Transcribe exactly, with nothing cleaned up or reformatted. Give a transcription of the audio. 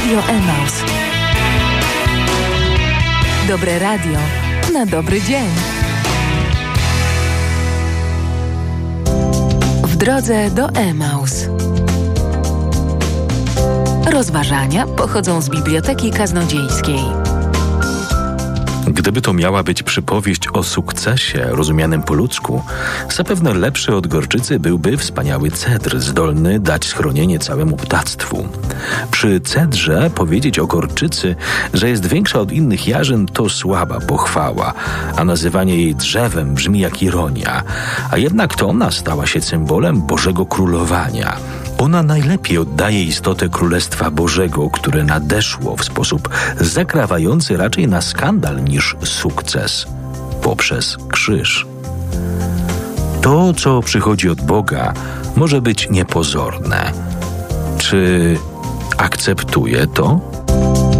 Radio Emaus. Dobre radio na dobry dzień. W drodze do Emaus. Rozważania pochodzą z Biblioteki Kaznodziejskiej. Gdyby to miała być przypowieść o sukcesie, rozumianym po ludzku, zapewne lepszy od gorczycy byłby wspaniały cedr, zdolny dać schronienie całemu ptactwu. Przy cedrze powiedzieć o gorczycy, że jest większa od innych jarzyn, to słaba pochwała, a nazywanie jej drzewem brzmi jak ironia. A jednak to ona stała się symbolem Bożego Królowania. Ona najlepiej oddaje istotę Królestwa Bożego, które nadeszło w sposób zakrawający raczej na skandal niż sukces poprzez krzyż. To, co przychodzi od Boga, może być niepozorne. Czy akceptuje to?